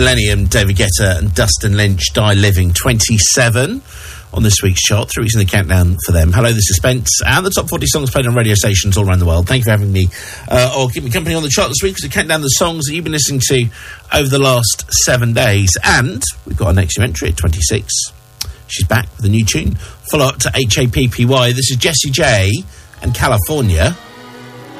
Illenium, David Guetta and Dustin Lynch, Die Living, 27 on this week's chart. 3 weeks in the countdown for them. Hello, this is Spence, and the top 40 songs played on radio stations all around the world. Thank you for having me, or keep me company on the chart this week, as we count down the songs that you've been listening to over the last 7 days. And we've got our next new entry at 26. She's back with a new tune. Follow up to HAPPY. This is Jessie J and California.